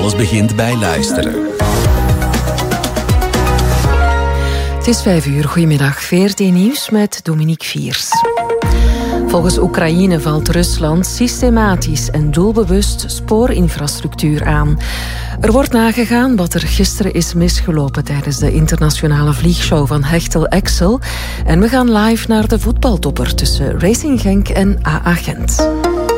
Alles begint bij luisteren. Het is 5:00. Goedemiddag. VRT Nieuws met Dominique Viers. Volgens Oekraïne valt Rusland systematisch en doelbewust spoorinfrastructuur aan. Er wordt nagegaan wat er gisteren is misgelopen tijdens de internationale vliegshow van Hechtel Exel. En we gaan live naar de voetbaltopper tussen Racing Genk en AA Gent.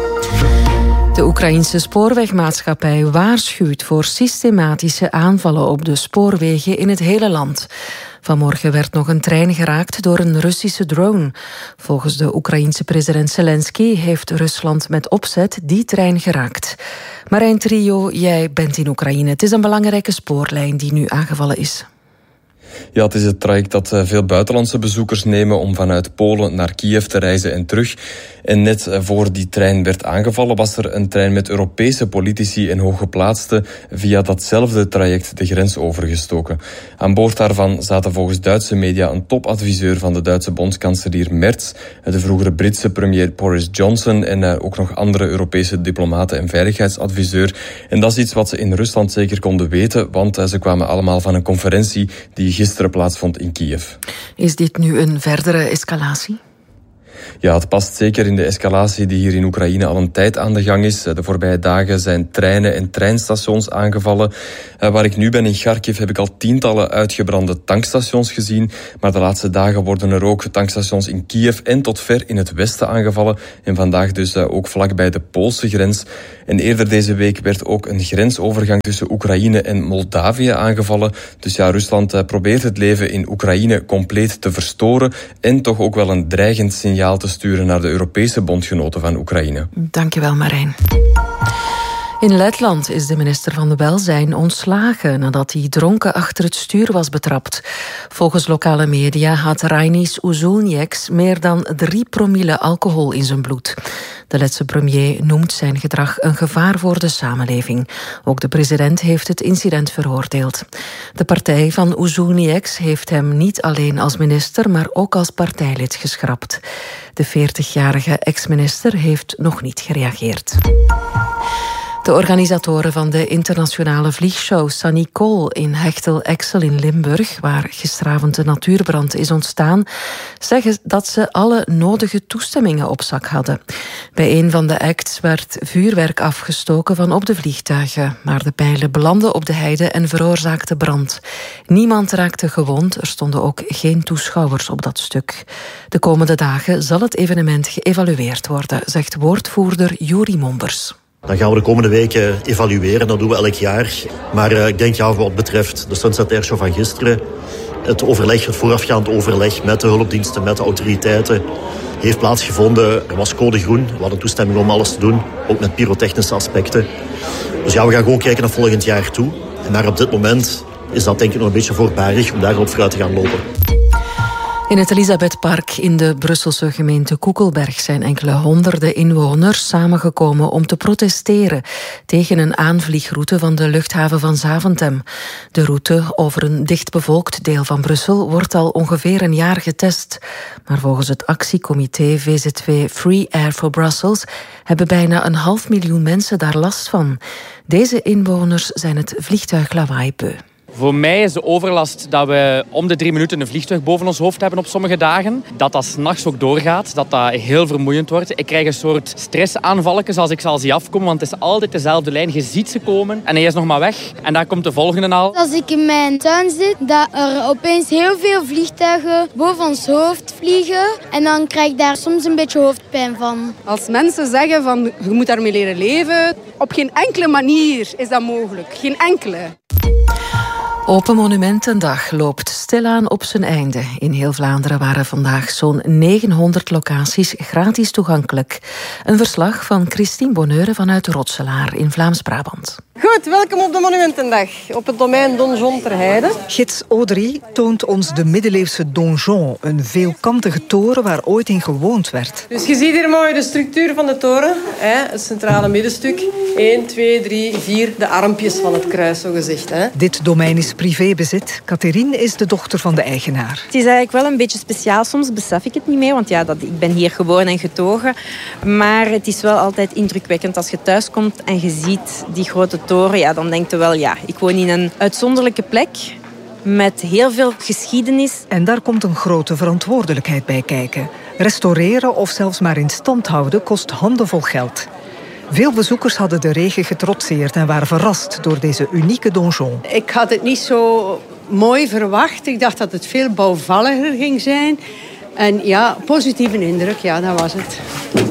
De Oekraïense spoorwegmaatschappij waarschuwt voor systematische aanvallen op de spoorwegen in het hele land. Vanmorgen werd nog een trein geraakt door een Russische drone. Volgens de Oekraïense president Zelensky heeft Rusland met opzet die trein geraakt. Marijn Trio, jij bent in Oekraïne. Het is een belangrijke spoorlijn die nu aangevallen is. Ja, het is het traject dat veel buitenlandse bezoekers nemen om vanuit Polen naar Kiev te reizen en terug. En net voor die trein werd aangevallen was er een trein met Europese politici en hooggeplaatsten via datzelfde traject de grens overgestoken. Aan boord daarvan zaten volgens Duitse media een topadviseur van de Duitse bondskanselier Merz, de vroegere Britse premier Boris Johnson en ook nog andere Europese diplomaten en veiligheidsadviseur. En dat is iets wat ze in Rusland zeker konden weten, want ze kwamen allemaal van een conferentie die gisteren plaatsvond in Kiev. Is dit nu een verdere escalatie? Ja, het past zeker in de escalatie die hier in Oekraïne al een tijd aan de gang is. De voorbije dagen zijn treinen en treinstations aangevallen. Waar ik nu ben in Kharkiv heb ik al tientallen uitgebrande tankstations gezien. Maar de laatste dagen worden er ook tankstations in Kiev en tot ver in het westen aangevallen. En vandaag dus ook vlakbij de Poolse grens. En eerder deze week werd ook een grensovergang tussen Oekraïne en Moldavië aangevallen. Dus ja, Rusland probeert het leven in Oekraïne compleet te verstoren en toch ook wel een dreigend signaal te sturen naar de Europese bondgenoten van Oekraïne. Dankjewel, Marijn. In Letland is de minister van Welzijn ontslagen nadat hij dronken achter het stuur was betrapt. Volgens lokale media had Rainis Uzulnieks meer dan 3 promille alcohol in zijn bloed. De Letse premier noemt zijn gedrag een gevaar voor de samenleving. Ook de president heeft het incident veroordeeld. De partij van Uzulnieks heeft hem niet alleen als minister, maar ook als partijlid geschrapt. De 40-jarige ex-minister heeft nog niet gereageerd. De organisatoren van de internationale vliegshow Sanicol in Hechtel Exel in Limburg, waar gisteravond de natuurbrand is ontstaan, zeggen dat ze alle nodige toestemmingen op zak hadden. Bij een van de acts werd vuurwerk afgestoken van op de vliegtuigen, maar de pijlen belanden op de heide en veroorzaakten brand. Niemand raakte gewond, er stonden ook geen toeschouwers op dat stuk. De komende dagen zal het evenement geëvalueerd worden, zegt woordvoerder Juri Mombers. Dan gaan we de komende weken evalueren, dat doen we elk jaar. Maar ik denk, ja, wat betreft de Sunset Airshow van gisteren, het voorafgaand overleg met de hulpdiensten, met de autoriteiten, heeft plaatsgevonden. Er was code groen, we hadden toestemming om alles te doen, ook met pyrotechnische aspecten. Dus ja, we gaan gewoon kijken naar volgend jaar toe. Maar op dit moment is dat denk ik nog een beetje voorbarig om daarop vooruit te gaan lopen. In het Elisabethpark in de Brusselse gemeente Koekelberg zijn enkele honderden inwoners samengekomen om te protesteren tegen een aanvliegroute van de luchthaven van Zaventem. De route over een dichtbevolkt deel van Brussel wordt al ongeveer een jaar getest. Maar volgens het actiecomité VZW Free Air for Brussels hebben bijna 500.000 mensen daar last van. Deze inwoners zijn het vliegtuiglawaai beu. Voor mij is de overlast dat we om de 3 minuten een vliegtuig boven ons hoofd hebben op sommige dagen. Dat 's nachts ook doorgaat, dat heel vermoeiend wordt. Ik krijg een soort stressaanvalletjes als ik ze al zie afkomen, want het is altijd dezelfde lijn. Je ziet ze komen en hij is nog maar weg. En daar komt de volgende al. Als ik in mijn tuin zit, dat er opeens heel veel vliegtuigen boven ons hoofd vliegen. En dan krijg ik daar soms een beetje hoofdpijn van. Als mensen zeggen van je moet daarmee leren leven, op geen enkele manier is dat mogelijk. Geen enkele. Open Monumentendag loopt stilaan op zijn einde. In heel Vlaanderen waren vandaag zo'n 900 locaties gratis toegankelijk. Een verslag van Christine Bonheure vanuit Rotselaar in Vlaams-Brabant. Goed, welkom op de Monumentendag op het domein Donjon ter Heide. Gids Audrey toont ons de middeleeuwse donjon, een veelkantige toren waar ooit in gewoond werd. Dus je ziet hier mooi de structuur van de toren, het centrale middenstuk. 1, 2, 3, 4, de armpjes van het kruis, zo gezegd. Dit domein is privébezit. Catherine is de dochter van de eigenaar. Het is eigenlijk wel een beetje speciaal. Soms besef ik het niet meer, want ik ben hier geboren en getogen. Maar het is wel altijd indrukwekkend als je thuis komt en je ziet die grote Toren, ja, dan denk je wel, ja, ik woon in een uitzonderlijke plek met heel veel geschiedenis. En daar komt een grote verantwoordelijkheid bij kijken. Restaureren of zelfs maar in stand houden kost handenvol geld. Veel bezoekers hadden de regen getrotseerd en waren verrast door deze unieke donjon. Ik had het niet zo mooi verwacht. Ik dacht dat het veel bouwvalliger ging zijn. En ja, positieve indruk, ja, dat was het.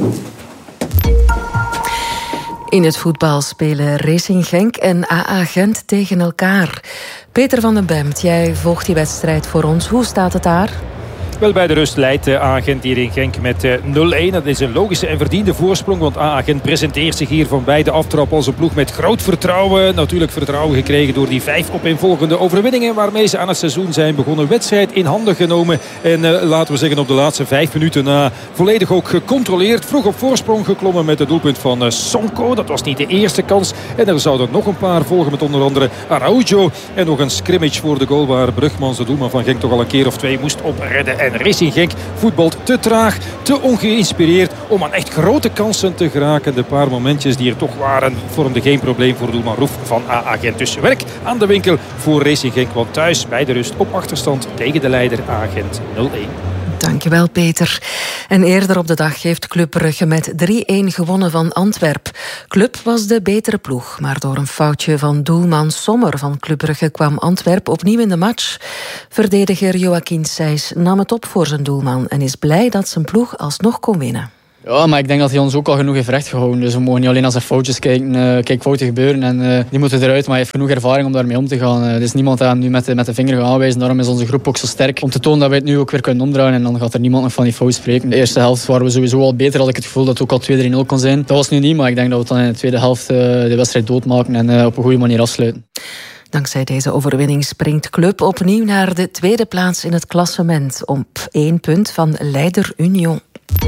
In het voetbal spelen Racing Genk en AA Gent tegen elkaar. Peter van den Bemt, jij volgt die wedstrijd voor ons. Hoe staat het daar? Wel, bij de rust leidt AA Gent hier in Genk met 0-1. Dat is een logische en verdiende voorsprong, want AA Gent presenteert zich hier van bij de aftrap als een ploeg met groot vertrouwen. Natuurlijk vertrouwen gekregen door die 5 opeenvolgende overwinningen waarmee ze aan het seizoen zijn begonnen. Wedstrijd in handen genomen en laten we zeggen op de laatste 5 minuten na volledig ook gecontroleerd. Vroeg op voorsprong geklommen met het doelpunt van Sonko. Dat was niet de eerste kans. En er zouden nog een paar volgen met onder andere Araujo. En nog een scrimmage voor de goal waar Brugmans, de doelman van Genk, toch al een keer of 2 moest opredden. En Racing Genk voetbalt te traag, te ongeïnspireerd om aan echt grote kansen te geraken. De paar momentjes die er toch waren vormden geen probleem voor doelman Roef van AA Gent. Dus werk aan de winkel voor Racing Genk, want thuis bij de rust op achterstand tegen de leider AA Gent 0-1. Dankjewel, Peter. En eerder op de dag heeft Club Brugge met 3-1 gewonnen van Antwerp. Club was de betere ploeg, maar door een foutje van doelman Sommer van Club Brugge kwam Antwerp opnieuw in de match. Verdediger Joachim Sijs nam het op voor zijn doelman en is blij dat zijn ploeg alsnog kon winnen. Ja, maar ik denk dat hij ons ook al genoeg heeft rechtgehouden. Dus we mogen niet alleen naar zijn foutjes kijken. Kijk, fouten gebeuren en die moeten eruit. Maar hij heeft genoeg ervaring om daarmee om te gaan. Er is niemand aan nu met de vinger gaan aanwijzen. Daarom is onze groep ook zo sterk. Om te tonen dat wij het nu ook weer kunnen omdraaien. En dan gaat er niemand nog van die fout spreken. De eerste helft waren we sowieso al beter. Had ik het gevoel dat het ook al 2-3-0 kon zijn. Dat was nu niet, maar ik denk dat we dan in de tweede helft de wedstrijd doodmaken. En op een goede manier afsluiten. Dankzij deze overwinning springt Club opnieuw naar de tweede plaats in het klassement. Op 1 punt van leider Union.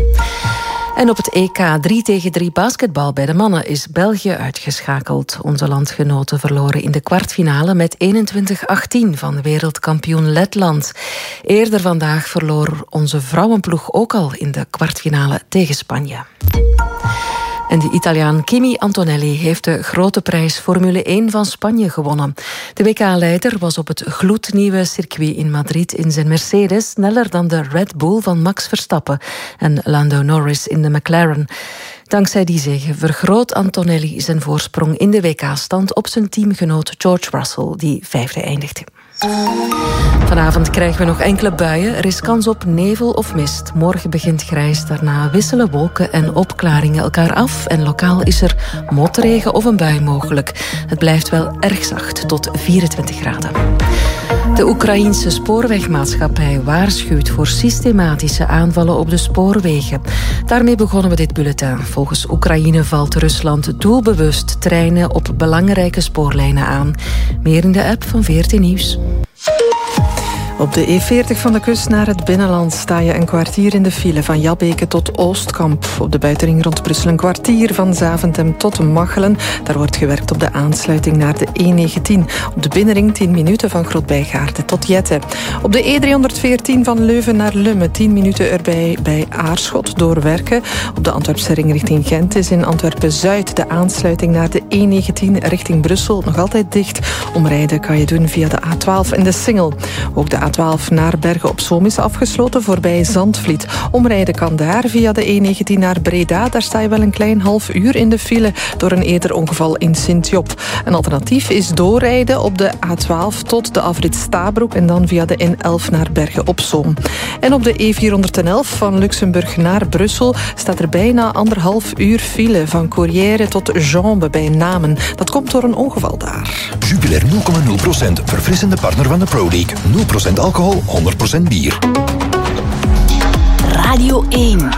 En op het EK 3-tegen-3 basketbal bij de mannen is België uitgeschakeld. Onze landgenoten verloren in de kwartfinale met 21-18 van wereldkampioen Letland. Eerder vandaag verloor onze vrouwenploeg ook al in de kwartfinale tegen Spanje. En de Italiaan Kimi Antonelli heeft de grote prijs Formule 1 van Spanje gewonnen. De WK-leider was op het gloednieuwe circuit in Madrid in zijn Mercedes sneller dan de Red Bull van Max Verstappen en Lando Norris in de McLaren. Dankzij die zege vergroot Antonelli zijn voorsprong in de WK-stand op zijn teamgenoot George Russell, die 5e eindigde. Vanavond krijgen we nog enkele buien. Er is kans op nevel of mist. Morgen begint grijs, daarna wisselen wolken en opklaringen elkaar af. En lokaal is er motregen of een bui mogelijk. Het blijft wel erg zacht, tot 24 graden. De Oekraïense spoorwegmaatschappij waarschuwt voor systematische aanvallen op de spoorwegen. Daarmee begonnen we dit bulletin. Volgens Oekraïne valt Rusland doelbewust treinen op belangrijke spoorlijnen aan. Meer in de app van VRT Nieuws. Op de E40 van de kust naar het binnenland sta je een kwartier in de file van Jabbeke tot Oostkamp. Op de buitenring rond Brussel een kwartier van Zaventem tot Machelen. Daar wordt gewerkt op de aansluiting naar de E19. Op de binnenring 10 minuten van Grootbijgaarden tot Jette. Op de E314 van Leuven naar Lummen 10 minuten erbij bij Aarschot door werken. Op de Antwerpse ring richting Gent is in Antwerpen-Zuid de aansluiting naar de E19 richting Brussel nog altijd dicht. Omrijden kan je doen via de A12 en de Singel. Ook de A12 naar Bergen op Zoom is afgesloten voorbij Zandvliet. Omrijden kan daar via de E19 naar Breda. Daar sta je wel een klein half uur in de file door een eerder ongeval in Sint-Job. Een alternatief is doorrijden op de A12 tot de afrit Stabroek en dan via de N11 naar Bergen op Zoom. En op de E411 van Luxemburg naar Brussel staat er bijna 1,5 uur file van Corrières tot Jambes bij Namen. Dat komt door een ongeval daar. Jupiler 0,0%, verfrissende partner van de Pro League. 0% alcohol, 100% bier. Radio 1.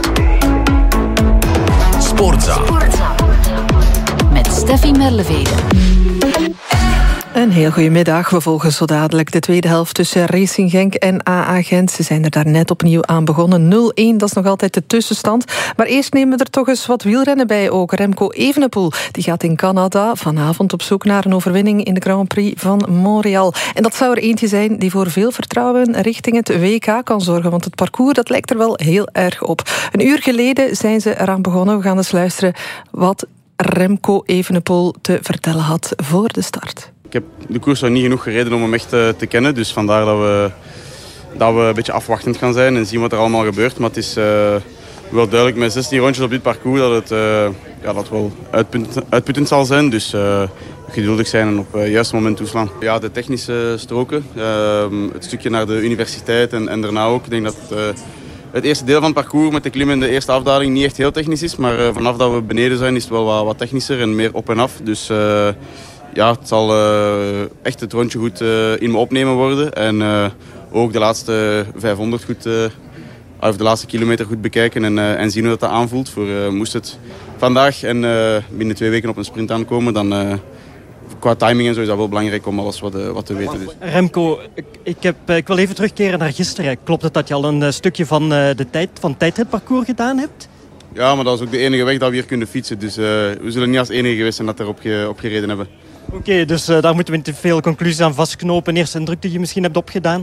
Sportza. Met Steffi Merlevede. Een heel goede middag. We volgen zo dadelijk de tweede helft tussen Racing Genk en AA Gent. Ze zijn er daar net opnieuw aan begonnen. 0-1, dat is nog altijd de tussenstand. Maar eerst nemen we er toch eens wat wielrennen bij ook. Remco Evenepoel die gaat in Canada vanavond op zoek naar een overwinning in de Grand Prix van Montreal. En dat zou er eentje zijn die voor veel vertrouwen richting het WK kan zorgen. Want het parcours dat lijkt er wel heel erg op. Een uur geleden zijn ze eraan begonnen. We gaan eens luisteren wat Remco Evenepoel te vertellen had voor de start. Ik heb de koers nog niet genoeg gereden om hem echt te kennen. Dus vandaar dat we een beetje afwachtend gaan zijn en zien wat er allemaal gebeurt. Maar het is wel duidelijk met 16 rondjes op dit parcours dat het wel uitputtend zal zijn. Dus geduldig zijn en op het juiste moment toeslaan. Ja, de technische stroken, het stukje naar de universiteit en daarna ook. Ik denk dat het eerste deel van het parcours met de klim en de eerste afdaling niet echt heel technisch is. Maar vanaf dat we beneden zijn is het wel wat technischer en meer op en af. Dus het zal echt het rondje goed in me opnemen worden. En ook de laatste 500 goed, of de laatste kilometer goed bekijken en zien hoe dat aanvoelt. Moest het vandaag en binnen 2 weken op een sprint aankomen, dan qua timing en zo is dat wel belangrijk om alles wat te weten. Dus. Remco, ik wil even terugkeren naar gisteren. Klopt het dat je al een stukje van het tijdritparcours gedaan hebt? Ja, maar dat is ook de enige weg dat we hier kunnen fietsen. Dus we zullen niet als enige geweest zijn dat erop gereden hebben. Oké, dus daar moeten we niet te veel conclusies aan vastknopen. Eerste indruk die je misschien hebt opgedaan?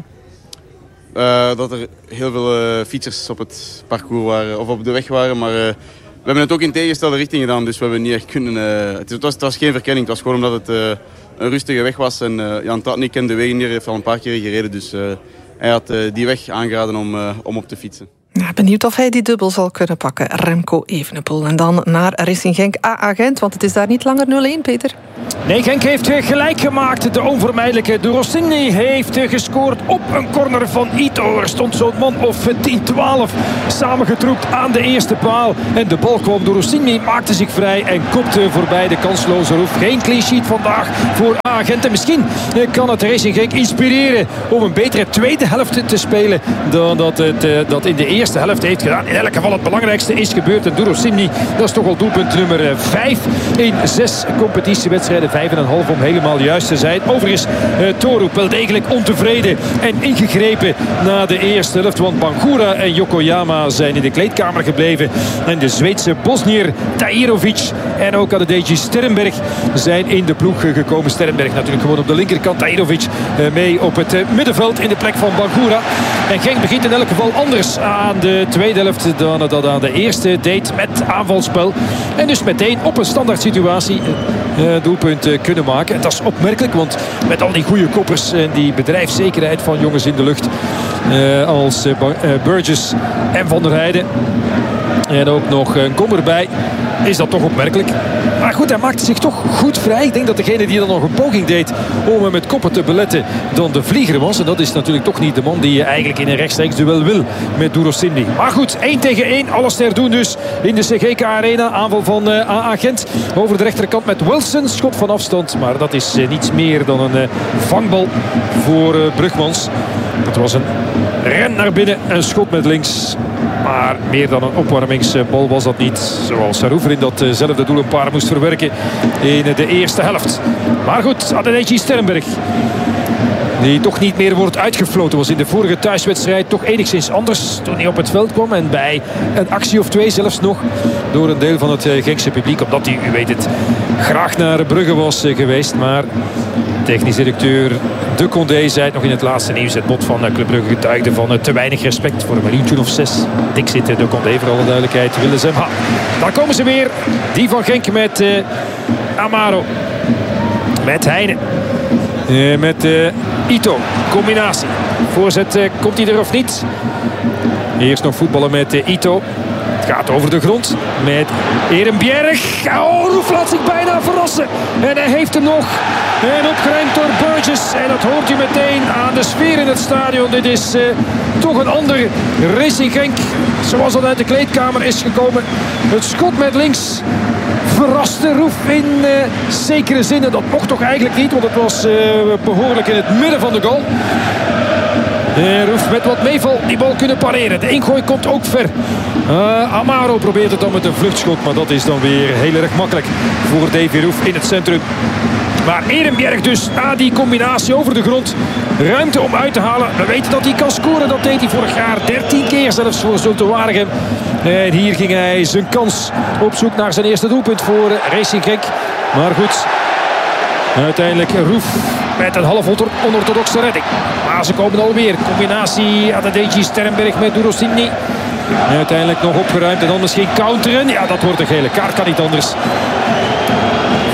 Dat er heel veel fietsers op het parcours waren, of op de weg waren, maar we hebben het ook in tegenstelde richting gedaan, dus we hebben niet echt kunnen... Het was geen verkenning, het was gewoon omdat het een rustige weg was en Jan Tratnik kende de wegen hier, heeft al een paar keer gereden, dus hij had die weg aangeraden om op te fietsen. Ja, benieuwd of hij die dubbel zal kunnen pakken, Remco Evenepoel. En dan naar Racing Genk AA Gent, want het is daar niet langer 0-1, Peter. Nee, Genk heeft gelijk gemaakt. De onvermijdelijke De Rossini heeft gescoord op een corner van Ito. Er stond zo'n man of 10-12 samengetroept aan de eerste paal. En de bal kwam. De Rossini maakte zich vrij en kopte voorbij de kansloze Roef. Geen clean sheet vandaag voor AA Gent. En misschien kan het Racing Genk inspireren om een betere tweede helft te spelen dan dat het dat in de eerste helft heeft gedaan. In elk geval het belangrijkste is gebeurd. En De Rossini, dat is toch al doelpunt nummer 5 in 6 competitiewedstrijden. 5,5 om helemaal juist te zijn. Overigens, Torup wel degelijk ontevreden en ingegrepen na de eerste helft. Want Bangura en Yokoyama zijn in de kleedkamer gebleven. En de Zweedse Bosnier Tahirovic en ook Adedeji Sternberg zijn in de ploeg gekomen. Sternberg natuurlijk gewoon op de linkerkant. Tahirovic mee op het middenveld in de plek van Bangura. En Genk begint in elk geval anders aan de tweede helft dan dat aan de eerste deed met aanvalspel. En dus meteen op een standaard situatie doelpunt kunnen maken. En dat is opmerkelijk, want met al die goede koppers en die bedrijfszekerheid van jongens in de lucht als Burgess en Van der Heijden en ook nog een kom erbij, is dat toch opmerkelijk. Maar goed, hij maakte zich toch goed vrij. Ik denk dat degene die dan nog een poging deed om hem met koppen te beletten dan de vlieger was. En dat is natuurlijk toch niet de man die je eigenlijk in een rechtstreeks duel wil met De Rossini. Maar goed, 1 tegen 1. Alles ter doen dus in de CGK Arena. Aanval van AA Gent over de rechterkant met Wilson. Schot van afstand, maar dat is niets meer dan een vangbal voor Brugmans. Het was een ren naar binnen, een schot met links. Maar meer dan een opwarmingsbal was dat niet. Zoals Saroever in datzelfde doel een paar moest verwerken in de eerste helft. Maar goed, Adedeji Sternberg, die toch niet meer wordt uitgefloten, was in de vorige thuiswedstrijd toch enigszins anders toen hij op het veld kwam. En bij een actie of 2 zelfs nog door een deel van het Genkse publiek. Omdat hij, u weet het, graag naar Brugge was geweest. Maar technisch directeur De Condé zei het nog in het laatste nieuws. Het bod van Club Brugge getuigde van te weinig respect voor een miljoentje of 6. Dik zit De Condé, voor alle duidelijkheid, willen ze hem. Daar komen ze weer. Die van Genk met Amaro. Met Heine. Met Ito. Combinatie. Voorzet komt hij er of niet. Eerst nog voetballen met Ito. Het gaat over de grond met Ehrenbjerg. Oh, Roef laat zich bijna verrassen. En hij heeft hem nog. En opgeruimd door Burgess. En dat hoort u meteen aan de sfeer in het stadion. Dit is toch een ander Racing Genk. Zoals dat uit de kleedkamer is gekomen. Het schot met links verraste Roef in zekere zin. En dat mocht toch eigenlijk niet. Want het was behoorlijk in het midden van de goal. Roef met wat meeval die bal kunnen pareren. De ingooi komt ook ver. Amaro probeert het dan met een vluchtschot. Maar dat is dan weer heel erg makkelijk voor Davy Roef in het centrum. Maar Ehrenbjerg dus na die combinatie over de grond. Ruimte om uit te halen. We weten dat hij kan scoren. Dat deed hij vorig jaar 13 keer zelfs voor Zulte Waregem. En hier ging hij zijn kans op zoek naar zijn eerste doelpunt voor Racing Genk. Maar goed, uiteindelijk Roef met een half onorthodoxe redding. Maar ze komen alweer. Combinatie Adedeji Sternberg met De Rossini. Uiteindelijk nog opgeruimd en dan misschien counteren. Ja, dat wordt een gele kaart, kan niet anders.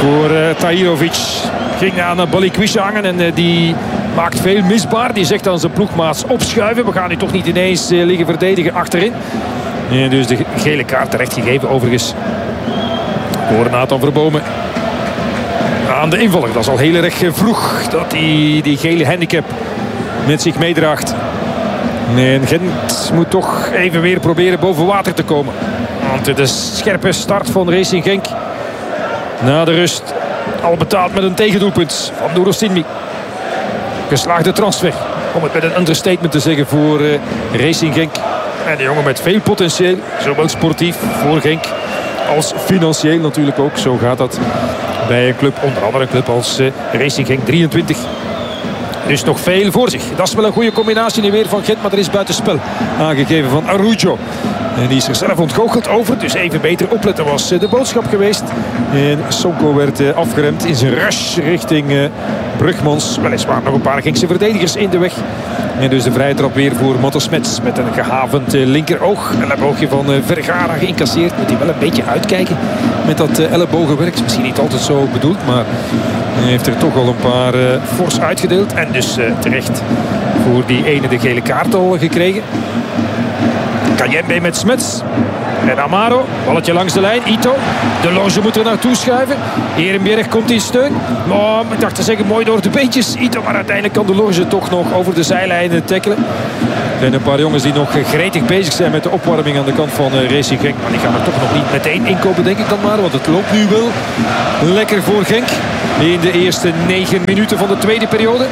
voor Tahirovic. Ging aan Balikwisha hangen en die maakt veel misbaar. Die zegt aan zijn ploegmaats opschuiven. We gaan nu toch niet ineens liggen verdedigen achterin. En dus de gele kaart terecht gegeven overigens voor Nathan Verbomen. Aan de invaller. Dat is al heel erg vroeg dat die gele handicap met zich meedraagt. En Gent moet toch even weer proberen boven water te komen. Want de scherpe start van Racing Genk na de rust al betaald met een tegendoelpunt van Durostinmi. Geslaagde transfer, om het met een understatement te zeggen, voor Racing Genk. En de jongen met veel potentieel, zowel sportief voor Genk als financieel natuurlijk ook. Zo gaat dat bij een club, onder andere een club als Racing Genk 23. Dus nog veel voor zich. Dat is wel een goede combinatie nu weer van Gent, maar er is buitenspel aangegeven van Araujo. En die is er zelf ontgoocheld over, dus even beter opletten was de boodschap geweest. En Sonko werd afgeremd in zijn rush richting Brugmans. Weliswaar nog een paar Genkse verdedigers in de weg. En dus de vrije trap weer voor Matto Smets met een gehavend linkeroog. Een elleboogje van Vergara geïncasseerd. Moet hij wel een beetje uitkijken met dat ellebogenwerk. Misschien niet altijd zo bedoeld, maar hij heeft er toch al een paar fors uitgedeeld. En dus terecht voor die ene de gele kaart al gekregen. Kayembe met Smets. En Amaro, balletje langs de lijn. Ito, de Longe moet er naartoe schuiven. Ehrenberg komt in steun. Oh, ik dacht te zeggen, mooi door de beentjes. Ito, maar uiteindelijk kan de Longe toch nog over de zijlijnen tackelen. Er zijn een paar jongens die nog gretig bezig zijn met de opwarming aan de kant van Racing Genk. Maar die gaan er toch nog niet meteen inkopen, denk ik dan maar. Want het loopt nu wel lekker voor Genk. In de eerste 9 minuten van de tweede periode.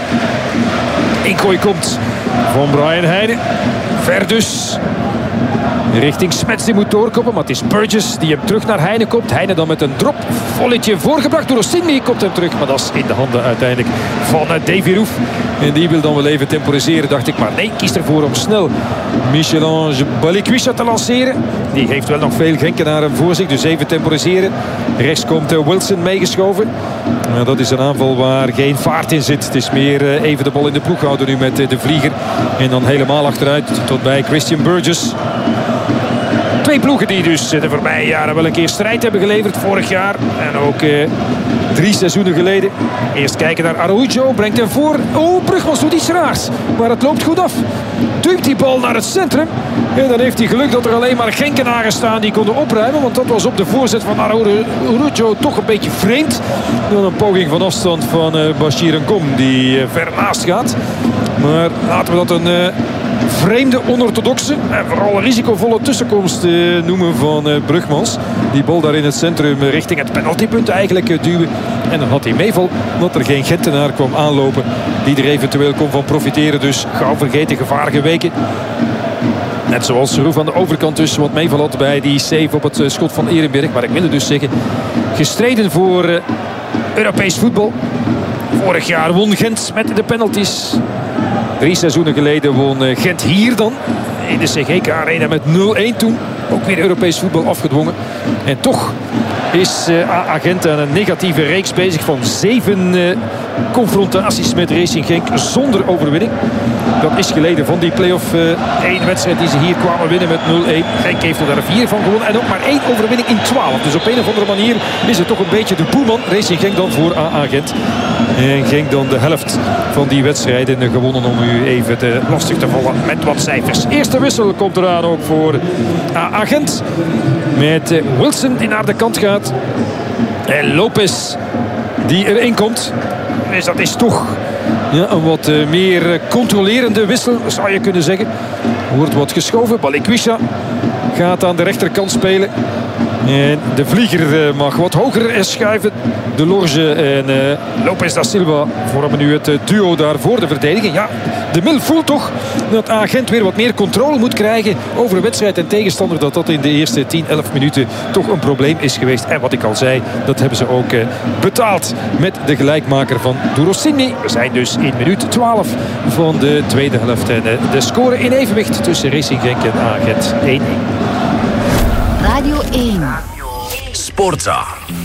Ingooi komt van Brian Heijnen. Ver dus richting Smets, die moet doorkomen. Maar het is Burgess die hem terug naar Heijnen komt. Heijnen dan met een drop. Volletje voorgebracht door Ostinmi. Komt hem terug. Maar dat is in de handen uiteindelijk van Davy Roef. En die wil dan wel even temporiseren, dacht ik. Maar nee, kiest ervoor om snel Michel-Ange Balikwisha te lanceren. Die heeft wel nog veel Genkenaren voor zich. Dus even temporiseren. Rechts komt Wilson meegeschoven. Nou, dat is een aanval waar geen vaart in zit. Het is meer even de bal in de ploeg houden nu met de vlieger. En dan helemaal achteruit tot bij Christian Burgess. Twee ploegen die dus de voorbije jaren wel een keer strijd hebben geleverd. Vorig jaar en ook 3 seizoenen geleden. Eerst kijken naar Araujo, brengt hem voor. Oh, Brugmans doet iets raars. Maar het loopt goed af. Duwt die bal naar het centrum. En dan heeft hij geluk dat er alleen maar Genkenaren staan die konden opruimen. Want dat was op de voorzet van Araujo toch een beetje vreemd. Dan een poging van afstand van Bashir Ngom die ver naast gaat. Maar laten we dat een vreemde, onorthodoxe en vooral risicovolle tussenkomst noemen van Brugmans. Die bal daar in het centrum richting het penaltypunt eigenlijk duwen. En dan had hij meeval dat er geen Gentenaar kwam aanlopen die er eventueel kon van profiteren. Dus gauw vergeten, gevaarlijke weken. Net zoals Roef aan de overkant dus wat meeval had bij die save op het schot van Ehrenberg. Maar ik wil dus zeggen, gestreden voor Europees voetbal. Vorig jaar won Gent met de penalties. 3 seizoenen geleden won Gent hier dan in de CGK Arena met 0-1 toen. Ook weer Europees voetbal afgedwongen. En toch is AA Gent aan een negatieve reeks bezig van 7 confrontaties met Racing Genk zonder overwinning. Dat is geleden van die play-off 1 wedstrijd die ze hier kwamen winnen met 0-1. Genk heeft er daar 4 van gewonnen en ook maar 1 overwinning in 12. Dus op een of andere manier is het toch een beetje de boeman. Racing Genk dan voor AA Gent. En Genk dan de helft van die wedstrijden gewonnen, om u even lastig te vallen met wat cijfers. Eerste wissel komt eraan ook voor AA Gent. Met Wilson die naar de kant gaat. En Lopez die erin komt. Dus dat is toch een wat meer controlerende wissel, zou je kunnen zeggen. Er wordt wat geschoven. Balikwisha gaat aan de rechterkant spelen. En de vlieger mag wat hoger schuiven. De Lorge en Lopez da Silva vormen nu het duo daar voor de verdediging. Ja, de Mil voelt toch dat Agent weer wat meer controle moet krijgen over wedstrijd en tegenstander. Dat in de eerste 10-11 minuten toch een probleem is geweest. En wat ik al zei, dat hebben ze ook betaald met de gelijkmaker van Durostinmi. We zijn dus in minuut 12 van de tweede helft. En de score in evenwicht tussen Racing Genk en Agent 1-1. Radio 1. Sportza.